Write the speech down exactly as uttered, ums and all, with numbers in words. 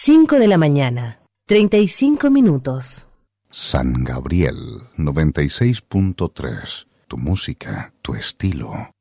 cinco de la mañana, treinta y cinco minutos. San Gabriel noventa y seis punto tres. Tu música, tu estilo.